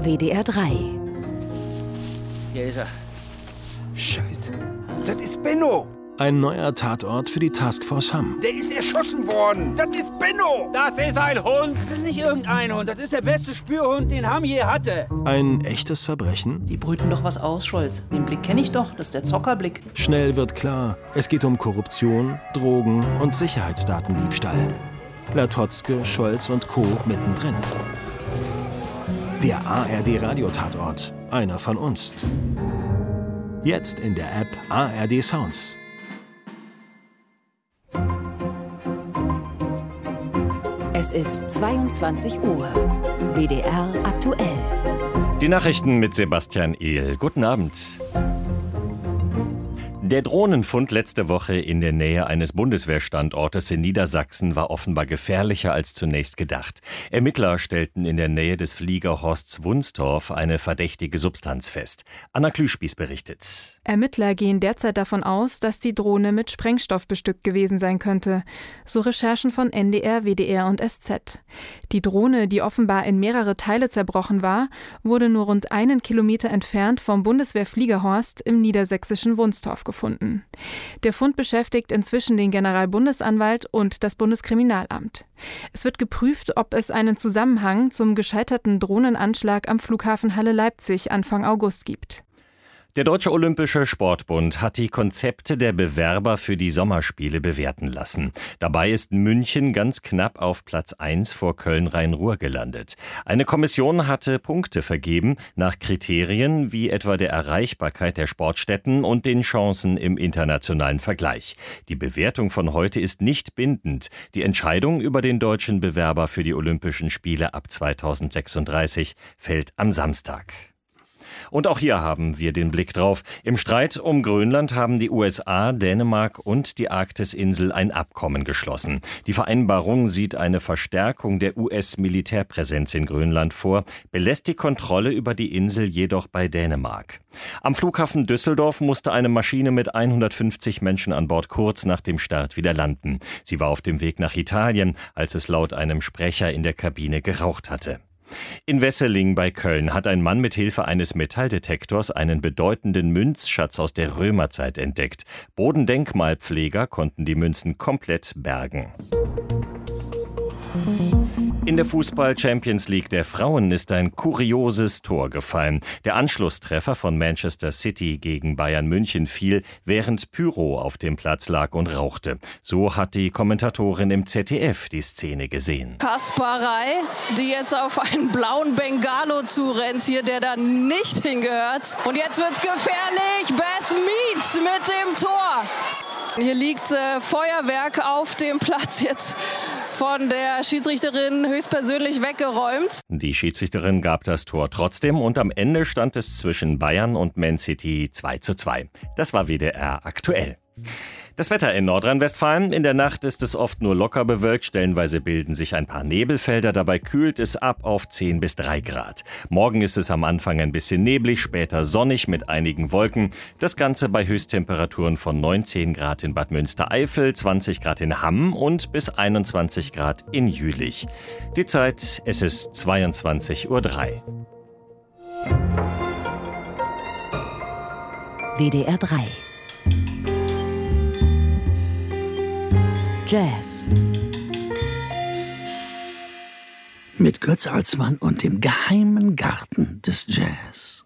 WDR 3. Hier ist er. Scheiße. Das ist Benno. Ein neuer Tatort für die Taskforce Hamm. Der ist erschossen worden. Das ist Benno. Das ist ein Hund. Das ist nicht irgendein Hund. Das ist der beste Spürhund, den Hamm je hatte. Ein echtes Verbrechen? Die brüten doch was aus, Scholz. Den Blick kenne ich doch. Das ist der Zockerblick. Schnell wird klar, es geht um Korruption, Drogen und Sicherheitsdatendiebstahl. Latotzke, Scholz und Co. mittendrin. Der ARD-Radiotatort. Einer von uns. Jetzt in der App ARD Sounds. Es ist 22 Uhr. WDR aktuell. Die Nachrichten mit Sebastian Ehl. Guten Abend. Der Drohnenfund letzte Woche in der Nähe eines Bundeswehrstandortes in Niedersachsen war offenbar gefährlicher als zunächst gedacht. Ermittler stellten in der Nähe des Fliegerhorsts Wunstorf eine verdächtige Substanz fest. Anna Klüspieß berichtet. Ermittler gehen derzeit davon aus, dass die Drohne mit Sprengstoff bestückt gewesen sein könnte. So Recherchen von NDR, WDR und SZ. Die Drohne, die offenbar in mehrere Teile zerbrochen war, wurde nur rund 1 Kilometer entfernt vom Bundeswehrfliegerhorst im niedersächsischen Wunstorf gefunden. Der Fund beschäftigt inzwischen den Generalbundesanwalt und das Bundeskriminalamt. Es wird geprüft, ob es einen Zusammenhang zum gescheiterten Drohnenanschlag am Flughafen Halle-Leipzig Anfang August gibt. Der Deutsche Olympische Sportbund hat die Konzepte der Bewerber für die Sommerspiele bewerten lassen. Dabei ist München ganz knapp auf Platz 1 vor Köln-Rhein-Ruhr gelandet. Eine Kommission hatte Punkte vergeben nach Kriterien wie etwa der Erreichbarkeit der Sportstätten und den Chancen im internationalen Vergleich. Die Bewertung von heute ist nicht bindend. Die Entscheidung über den deutschen Bewerber für die Olympischen Spiele ab 2036 fällt am Samstag. Und auch hier haben wir den Blick drauf. Im Streit um Grönland haben die USA, Dänemark und die Arktisinsel ein Abkommen geschlossen. Die Vereinbarung sieht eine Verstärkung der US-Militärpräsenz in Grönland vor, belässt die Kontrolle über die Insel jedoch bei Dänemark. Am Flughafen Düsseldorf musste eine Maschine mit 150 Menschen an Bord kurz nach dem Start wieder landen. Sie war auf dem Weg nach Italien, als es laut einem Sprecher in der Kabine geraucht hatte. In Wesseling bei Köln hat ein Mann mit Hilfe eines Metalldetektors einen bedeutenden Münzschatz aus der Römerzeit entdeckt. Bodendenkmalpfleger konnten die Münzen komplett bergen. In der Fußball-Champions League der Frauen ist ein kurioses Tor gefallen. Der Anschlusstreffer von Manchester City gegen Bayern München fiel, während Pyro auf dem Platz lag und rauchte. So hat die Kommentatorin im ZDF die Szene gesehen. Kasperei, die jetzt auf einen blauen Bengalo zurennt hier, der da nicht hingehört. Und jetzt wird's gefährlich. Beth Meads mit dem Tor. Hier liegt Feuerwerk auf dem Platz jetzt von der Schiedsrichterin höchstpersönlich weggeräumt. Die Schiedsrichterin gab das Tor trotzdem und am Ende stand es zwischen Bayern und Man City 2:2. Das war WDR aktuell. Das Wetter in Nordrhein-Westfalen. In der Nacht ist es oft nur locker bewölkt. Stellenweise bilden sich ein paar Nebelfelder. Dabei kühlt es ab auf 10 bis 3 Grad. Morgen ist es am Anfang ein bisschen neblig, später sonnig mit einigen Wolken. Das Ganze bei Höchsttemperaturen von 19 Grad in Bad Münstereifel, 20 Grad in Hamm und bis 21 Grad in Jülich. Die Zeit, es ist 22:03 Uhr. WDR 3. Jazz. Mit Götz Alsmann und dem geheimen Garten des Jazz.